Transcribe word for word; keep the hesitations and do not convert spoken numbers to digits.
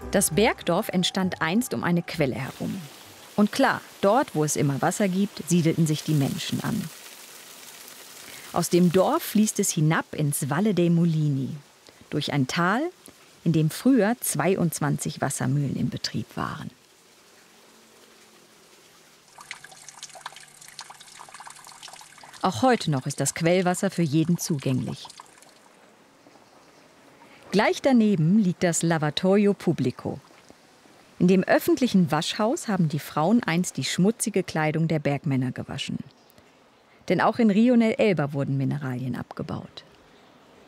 Das Bergdorf entstand einst um eine Quelle herum. Und klar, dort, wo es immer Wasser gibt, siedelten sich die Menschen an. Aus dem Dorf fließt es hinab ins Valle dei Mulini, durch ein Tal, in dem früher zweiundzwanzig Wassermühlen in Betrieb waren. Auch heute noch ist das Quellwasser für jeden zugänglich. Gleich daneben liegt das Lavatorio Pubblico. In dem öffentlichen Waschhaus haben die Frauen einst die schmutzige Kleidung der Bergmänner gewaschen. Denn auch in Rio nel Elba wurden Mineralien abgebaut.